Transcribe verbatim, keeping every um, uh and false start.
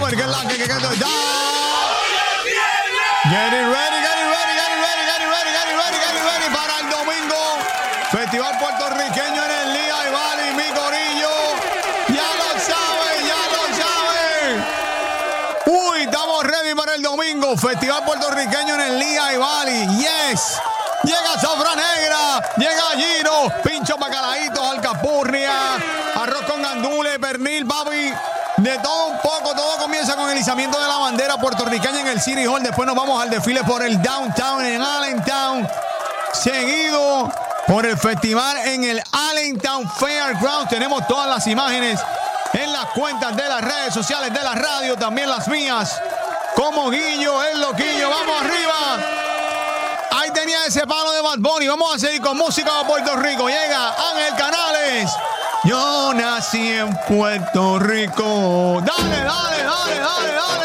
ver qué es la que que que está. Get it ready, get it ready, get it ready, get it ready, get it ready, get it ready para el domingo. Festival puertorriqueño en el Lehigh Valley, mi corillo. Ya lo saben, ya lo saben. Uy, estamos ready para el domingo. Festival puertorriqueño en el Lehigh Valley. Yes. Llega Zafra Negra, llega Giro, pinchos bacalaitos, alcapurria, arroz con gandules, pernil, papi. De todo un poco, todo comienza con el izamiento de la bandera puertorriqueña en el City Hall. Después nos vamos al desfile por el Downtown en Allentown. Seguido por el festival en el Allentown Fairgrounds. Tenemos todas las imágenes en las cuentas de las redes sociales de la radio, también las mías. Como Guillo, el loquillo. ¡Vamos arriba! Ahí tenía ese palo de Bad Bunny. Vamos a seguir con música de Puerto Rico. Llega Ángel Canales. Yo nací en Puerto Rico. Dale, dale, dale, dale, dale.